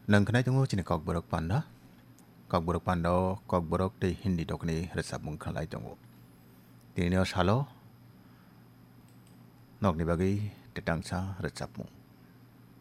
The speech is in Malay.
Nang kenai tunggu cina kok borok panda. Kok borok panda kok borok di Hindi dok ni resap mung kalai tunggu. Tini salo nok ni bagi tetang sa resap mung.